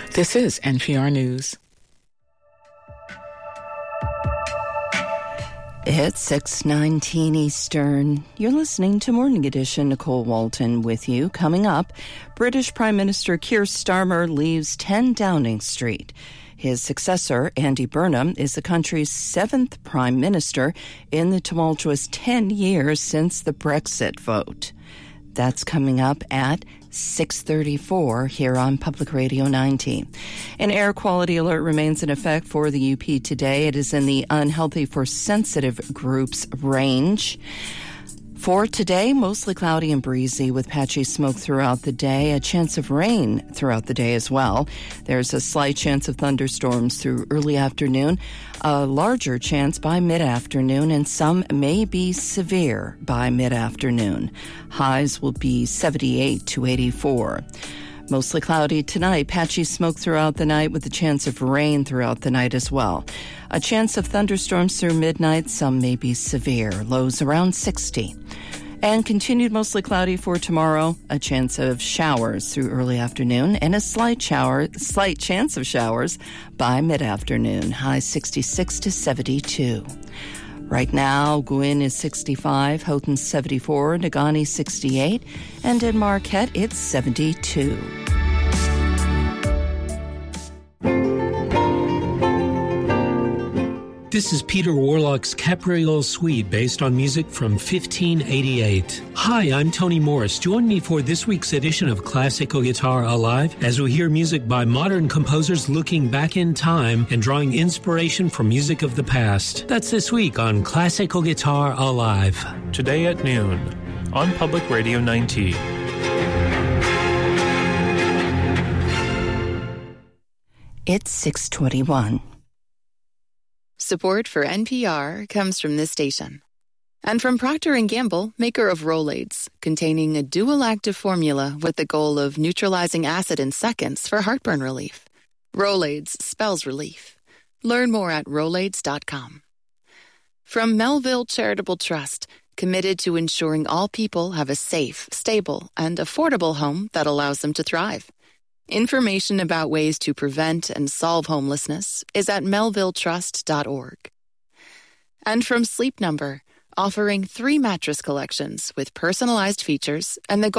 This is NPR News. It's 6:19 Eastern. You're listening to Morning Edition. Nicole Walton with you. Coming up, British Prime Minister Keir Starmer leaves 10 Downing Street. His successor, Andy Burnham, is the country's 7th Prime Minister in the tumultuous 10 years since the Brexit vote. That's coming up at 6:34 here on Public Radio 90. An air quality alert remains in effect for the UP today. It is in the unhealthy for sensitive groups range. For today, mostly cloudy and breezy with patchy smoke throughout the day, a chance of rain throughout the day as well. There's a slight chance of thunderstorms through early afternoon, a larger chance by mid-afternoon, and some may be severe by mid-afternoon. Highs will be 78 to 84. Mostly cloudy tonight, patchy smoke throughout the night with a chance of rain throughout the night as well. A chance of thunderstorms through midnight, some may be severe, lows around 60. And continued mostly cloudy for tomorrow, a chance of showers through early afternoon and a slight chance of showers by mid-afternoon, high 66 to 72. Right now, Gwyn is 65, Houghton 74, Nagani 68, and in Marquette, it's 72. This is Peter Warlock's Capriole Suite, based on music from 1588. Hi, I'm Tony Morris. Join me for this week's edition of Classical Guitar Alive as we hear music by modern composers looking back in time and drawing inspiration from music of the past. That's this week on Classical Guitar Alive. Today at noon on Public Radio 90. It's 6:21. Support for NPR comes from this station. And from Procter & Gamble, maker of Rolaids, containing a dual active formula with the goal of neutralizing acid in seconds for heartburn relief. Rolaids spells relief. Learn more at Rolaids.com. From Melville Charitable Trust, committed to ensuring all people have a safe, stable, and affordable home that allows them to thrive. Information about ways to prevent and solve homelessness is at melvilletrust.org. And from Sleep Number, offering 3 mattress collections with personalized features and the